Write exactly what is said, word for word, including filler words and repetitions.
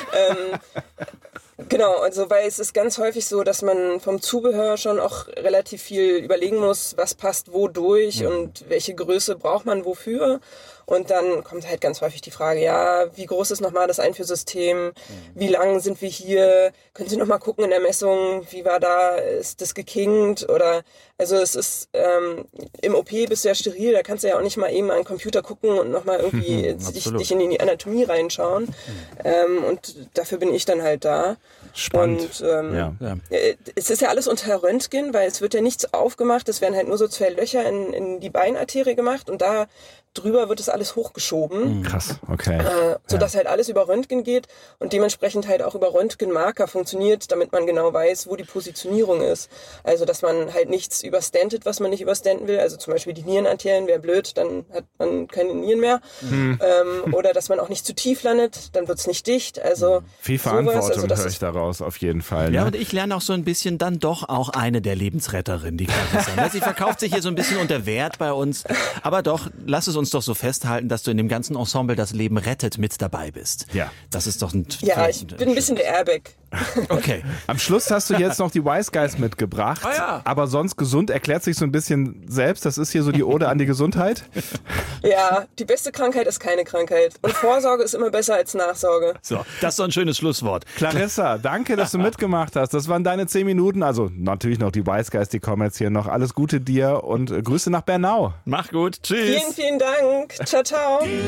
ähm, genau, also weil es ist ganz häufig so, dass man vom Zubehör schon auch relativ viel überlegen muss, was passt wodurch mhm. und welche Größe braucht man wofür. Und dann kommt halt ganz häufig die Frage, ja, wie groß ist nochmal das Einführsystem? Mhm. Wie lang sind wir hier? Können Sie nochmal gucken in der Messung, wie war da, ist das gekinkt? Oder, also es ist, ähm, im O P bist du ja steril, da kannst du ja auch nicht mal eben an den Computer gucken und nochmal irgendwie dich, dich in die Anatomie reinschauen. Mhm. Ähm, und dafür bin ich dann halt da. Spannend. Und ähm, ja. Ja. Es ist ja alles unter Röntgen, weil es wird ja nichts aufgemacht, es werden halt nur so zwei Löcher in, in die Beinarterie gemacht und da drüber wird es alles hochgeschoben. Krass, okay. Äh, sodass ja. halt alles über Röntgen geht und dementsprechend halt auch über Röntgenmarker funktioniert, damit man genau weiß, wo die Positionierung ist. Also, dass man halt nichts überstentet, was man nicht überstenten will. Also zum Beispiel die Nierenarterien wäre blöd, dann hat man keine Nieren mehr. Mhm. Ähm, oder dass man auch nicht zu tief landet, dann wird's nicht dicht. Also viel Verantwortung also, höre ich daraus auf jeden Fall. Ne? Ja, und ich lerne auch so ein bisschen dann doch auch eine der Lebensretterinnen, die Clarissa. Sie verkauft sich hier so ein bisschen unter Wert bei uns. Aber doch, lass es uns doch so festhalten, dass du in dem ganzen Ensemble das Leben rettet mit dabei bist. Ja. Das ist doch ein... Ja, ich bin ein bisschen der Airbag. Okay. Am Schluss hast du jetzt noch die Wise Guys mitgebracht. Oh ja. Aber sonst gesund erklärt sich so ein bisschen selbst. Das ist hier so die Ode an die Gesundheit. Ja, die beste Krankheit ist keine Krankheit. Und Vorsorge ist immer besser als Nachsorge. So, das ist so ein schönes Schlusswort. Clarissa, danke, dass du mitgemacht hast. Das waren deine zehn Minuten. Also natürlich noch die Wise Guys, die kommen jetzt hier noch. Alles Gute dir und Grüße nach Bernau. Mach gut. Tschüss. Vielen, vielen Dank. Ciao, ciao.